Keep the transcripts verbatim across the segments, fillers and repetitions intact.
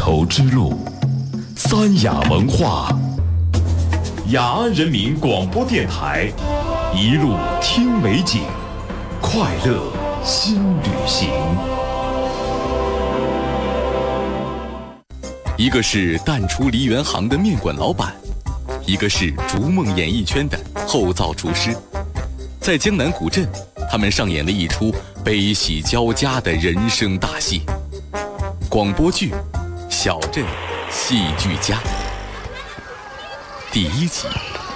头之路，三雅文化，雅安人民广播电台，一路听美景，快乐新旅行。 一个是淡出梨园行的面馆老板，一个是逐梦演艺圈的后灶厨师。在江南古镇，他们上演了一出悲喜交加的人生大戏。广播剧《小镇戏剧家》第一集。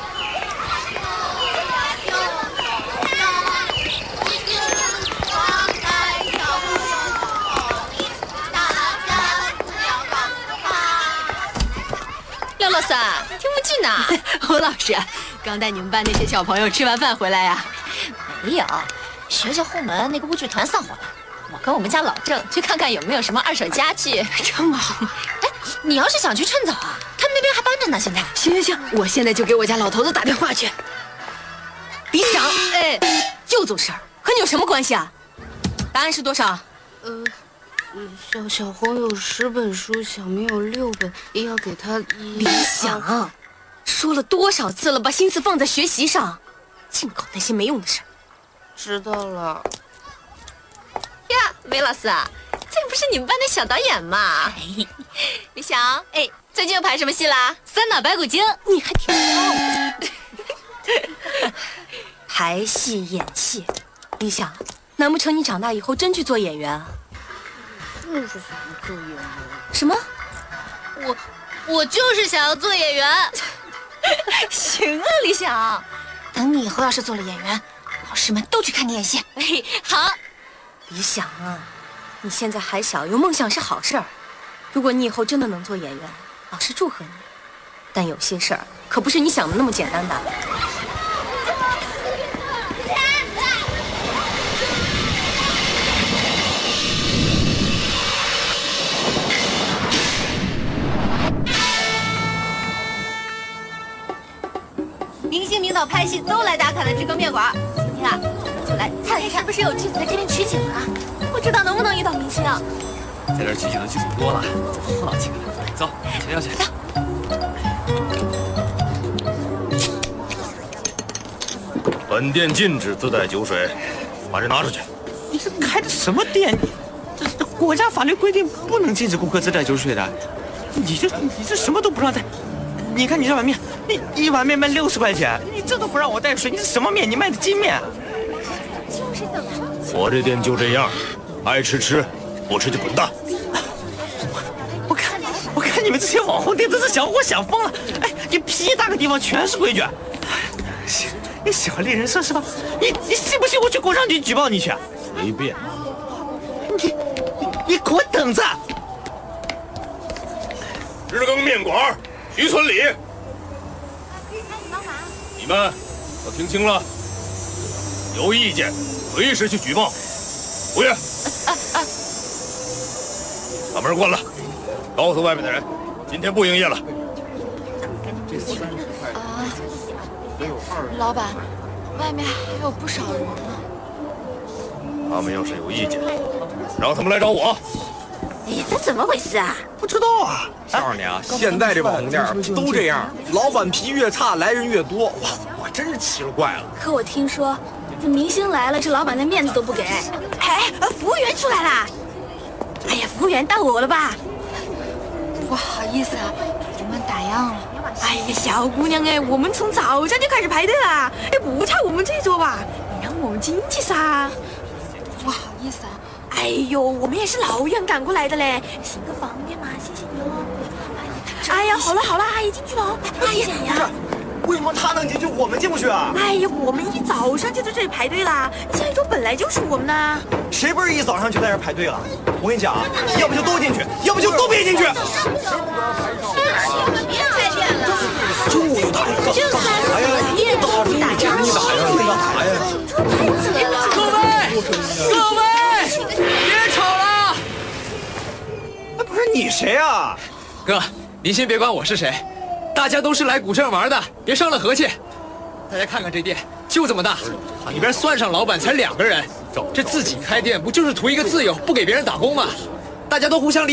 廖老师，听不进呐。 侯老师，刚带你们班那些小朋友吃完饭回来呀？ 没有，学校后门那个舞剧团散伙了。我跟我们家老郑去看看有没有什么二手家具。 这么好？ 哎，你要是想去趁早啊，他们那边还搬着呢。现在。 行行行，我现在就给我家老头子打电话去。李想，哎，就做事儿，和你有什么关系啊？答案是多少？ 呃。小小红有十本书，小明有六本，也要给他一。 李想，说了多少次了，把心思放在学习上，净搞那些没用的事。 知道了。 呀，梅老师啊，这不是你们班的小导演吗？哎、李想，哎，最近又排什么戏啦？ 三打白骨精，你还挺高。排戏演戏，李想，难不成你长大以后真去做演员啊？ 就是想做演员。 什么？ 我我就是想要做演员。行啊，李想，等你以后要是做了演员，老师们都去看你演戏。 哎，好。李想啊，你现在还小，有梦想是好事儿。如果你以后真的能做演员，老师祝贺你。但有些事儿可不是你想的那么简单的。 明星领导拍戏都来打卡的这个面馆，今天啊，我就来看看是不是有剧组在这边取景啊？不知道能不能遇到明星啊？ 在这儿取景的剧组多了，好几个。走，前要去。 走。 本店禁止自带酒水，把这拿出去。 你是开的什么店？这这国家法律规定不能禁止顾客自带酒水的。你这你这什么都不让带。你看你这碗面，你一碗面卖六十块钱，你这都不让我带水，你是什么面？你卖的筋面？ 就是的。 我这店就这样，爱吃吃，不吃就滚蛋。 我看我看你们这些网红店都是想活想疯了。哎，你屁大个地方全是规矩。行，你喜欢猎人设是吧？你你信不信我去工商局举报你去？ 随便。 你你你给我等着！ 日更面馆。徐村里，你们都听清了，有意见随时去举报。服务员，把门关了，告诉外面的人，今天不营业了。 啊，老板，外面还有不少人呢。 他们要是有意见，让他们来找我。 哎呀，这怎么回事啊？ 不知道啊！ 告诉你啊，现在这网红店都这样，老板皮越差，来人越多。哇，我真是奇了怪了。 可我听说，这明星来了，这老板连面子都不给。 哎，服务员出来了！哎呀，服务员到我了吧？ 不好意思啊，我们打烊了。 哎呀，小姑娘哎，我们从早上就开始排队了，哎，不差我们这桌吧？你让我们进去噻。 不好意思啊。 哎呦，我们也是老远赶过来的嘞，行个方便嘛，谢谢你哦。哎呀，好了好了，阿姨进去了哦。阿姨呀， 为什么他能进去，我们进不去啊？ 哎呀，我们一早上就在这里排队啦，这一桌本来就是我们的。 谁不是一早上就在这排队了？我跟你讲啊，要不就都进去，要不就都别进去。 别排队了， 终于打一个， 就算是别打你打仗， 你打呀，你打呀！ 各位，各位。别吵了！ 哎，不是你谁啊？ 哥，您先别管我是谁，大家都是来古镇玩的，别伤了和气。大家看看这店，就这么大，里边算上老板才两个人，这自己开店不就是图一个自由，不给别人打工吗？大家都互相理。